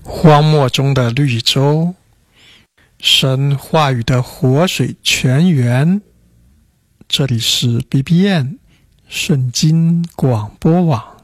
荒漠中的绿洲，神话语的活水泉源。这里是 BBN 圣经广播网。